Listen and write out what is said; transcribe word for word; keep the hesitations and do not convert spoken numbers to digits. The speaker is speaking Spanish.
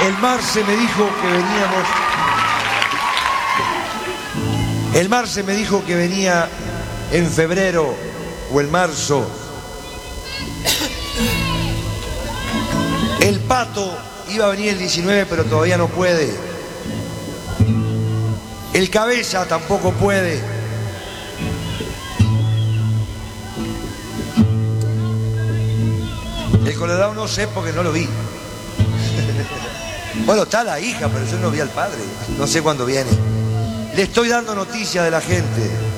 El Marce me dijo que veníamos... El Marce me dijo que venía en febrero o en marzo. El Pato iba a venir el diecinueve, pero todavía no puede. El Cabeza tampoco puede. El Colorado no sé porque no lo vi. Bueno, está la hija, pero yo no vi al padre. No sé cuándo viene. Le estoy dando noticias de la gente.